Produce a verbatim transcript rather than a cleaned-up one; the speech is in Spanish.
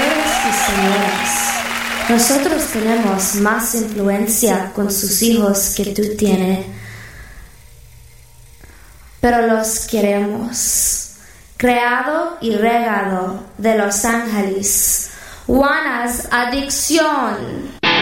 Señores y señoras, nosotros tenemos más influencia con sus hijos que tú tienes, pero los queremos. Creado y regado de Los Ángeles, Juana's Adicción.